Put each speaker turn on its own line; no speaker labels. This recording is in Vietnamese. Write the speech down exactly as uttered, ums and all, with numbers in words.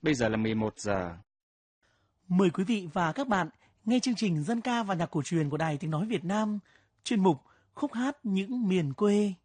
Bây giờ là mười một giờ.
Mời quý vị và các bạn nghe chương trình Dân ca và nhạc cổ truyền của Đài Tiếng Nói Việt Nam, chuyên mục Khúc hát những miền quê.